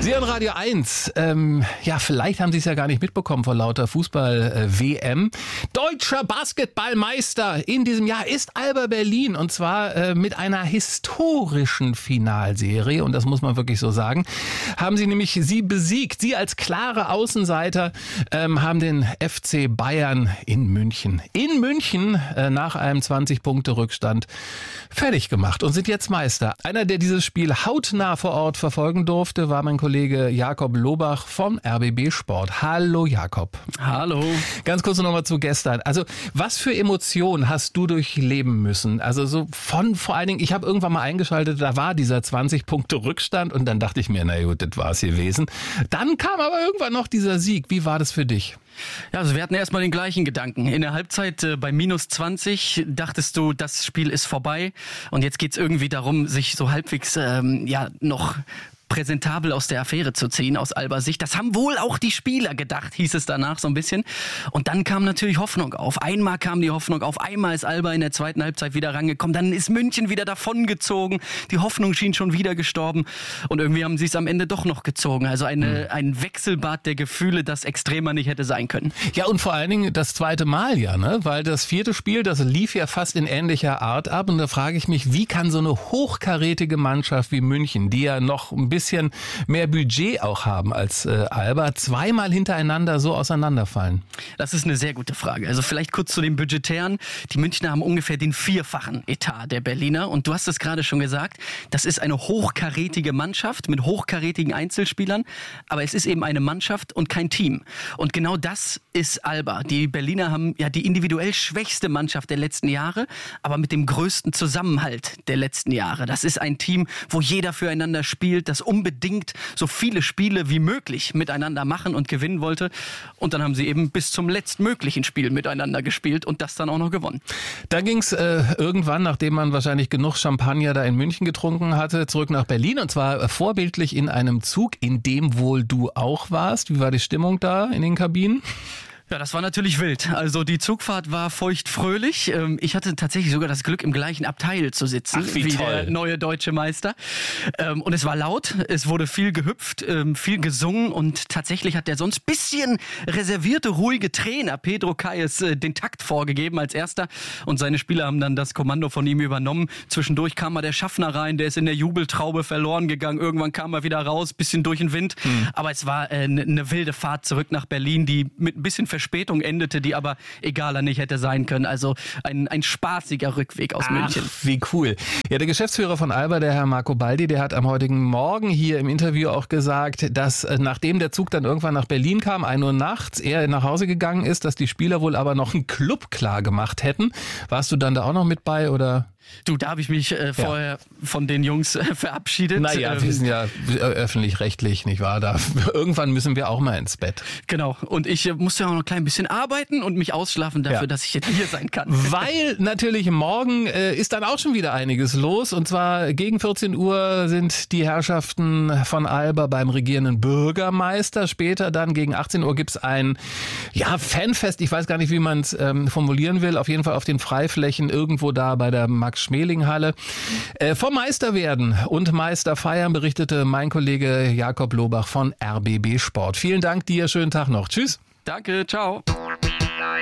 Sie hören Radio 1. Vielleicht haben Sie es ja gar nicht mitbekommen vor lauter Fußball-WM. Deutscher Basketballmeister in diesem Jahr ist Alba Berlin. Und zwar mit einer historischen Finalserie. Und das muss man wirklich so sagen. Haben Sie nämlich sie besiegt. Sie als klare Außenseiter haben den FC Bayern in München nach einem 20-Punkte-Rückstand fertig gemacht und sind jetzt Meister. Einer, der dieses Spiel hautnah vor Ort verfolgen durfte, war mein Kollege Jakob Lobach vom RBB Sport. Hallo Jakob. Hallo. Ganz kurz nochmal zu gestern. Also was für Emotionen hast du durchleben müssen? Also so vor allen Dingen, ich habe irgendwann mal eingeschaltet, da war dieser 20-Punkte-Rückstand und dann dachte ich mir, na gut, das war es gewesen. Dann kam aber irgendwann noch dieser Sieg. Wie war das für dich? Ja, also wir hatten erstmal den gleichen Gedanken. In der Halbzeit bei minus 20 dachtest du, das Spiel ist vorbei. Und jetzt geht's irgendwie darum, sich so halbwegs noch präsentabel aus der Affäre zu ziehen, aus Albas Sicht. Das haben wohl auch die Spieler gedacht, hieß es danach so ein bisschen. Und dann kam natürlich Hoffnung auf. Einmal kam die Hoffnung auf, einmal ist Alba in der zweiten Halbzeit wieder rangekommen, dann ist München wieder davongezogen, die Hoffnung schien schon wieder gestorben und irgendwie haben sie es am Ende doch noch gezogen. Also ein Wechselbad der Gefühle, das extremer nicht hätte sein können. Ja, und vor allen Dingen das zweite Mal ja, ne? Weil das vierte Spiel, das lief ja fast in ähnlicher Art ab und da frage ich mich, wie kann so eine hochkarätige Mannschaft wie München, die ja noch ein bisschen mehr Budget auch haben als Alba, zweimal hintereinander so auseinanderfallen? Das ist eine sehr gute Frage. Also vielleicht kurz zu den Budgetären. Die Münchner haben ungefähr den 4-fachen Etat der Berliner. Und du hast es gerade schon gesagt, das ist eine hochkarätige Mannschaft mit hochkarätigen Einzelspielern. Aber es ist eben eine Mannschaft und kein Team. Und genau das ist Alba. Die Berliner haben ja die individuell schwächste Mannschaft der letzten Jahre, aber mit dem größten Zusammenhalt der letzten Jahre. Das ist ein Team, wo jeder füreinander spielt, das unbedingt so viele Spiele wie möglich miteinander machen und gewinnen wollte. Und dann haben sie eben bis zum letztmöglichen Spiel miteinander gespielt und das dann auch noch gewonnen. Da ging es irgendwann, nachdem man wahrscheinlich genug Champagner da in München getrunken hatte, zurück nach Berlin und zwar vorbildlich in einem Zug, in dem wohl du auch warst. Wie war die Stimmung da in den Kabinen? Ja, das war natürlich wild. Also die Zugfahrt war feuchtfröhlich. Ich hatte tatsächlich sogar das Glück, im gleichen Abteil zu sitzen wie der neue deutsche Meister. Und es war laut, es wurde viel gehüpft, viel gesungen und tatsächlich hat der sonst bisschen reservierte, ruhige Trainer Pedro Calles den Takt vorgegeben als erster und seine Spieler haben dann das Kommando von ihm übernommen. Zwischendurch kam mal der Schaffner rein, der ist in der Jubeltraube verloren gegangen. Irgendwann kam er wieder raus, bisschen durch den Wind. Aber es war eine wilde Fahrt zurück nach Berlin, die mit ein bisschen Verspätung endete, die aber egaler nicht hätte sein können. Also ein spaßiger Rückweg aus München. Wie cool. Ja, der Geschäftsführer von Alba, der Herr Marco Baldi, der hat am heutigen Morgen hier im Interview auch gesagt, dass nachdem der Zug dann irgendwann nach Berlin kam, 1 Uhr nachts, er nach Hause gegangen ist, dass die Spieler wohl aber noch einen Club klar gemacht hätten. Warst du dann da auch noch mit bei oder? Du, da habe ich mich vorher von den Jungs verabschiedet. Naja, wir sind ja öffentlich-rechtlich, nicht wahr? Irgendwann müssen wir auch mal ins Bett. Genau, und ich musste ja auch noch ein klein bisschen arbeiten und mich ausschlafen dafür, dass ich jetzt hier sein kann. Weil natürlich morgen ist dann auch schon wieder einiges los. Und zwar gegen 14 Uhr sind die Herrschaften von Alba beim regierenden Bürgermeister. Später dann gegen 18 Uhr gibt's ein Fanfest. Ich weiß gar nicht, wie man es formulieren will. Auf jeden Fall auf den Freiflächen irgendwo da bei der Max-Schmeling-Halle. Vom Meister werden und Meister feiern berichtete mein Kollege Jakob Lobach von RBB Sport. Vielen Dank dir, schönen Tag noch. Tschüss. Danke, ciao.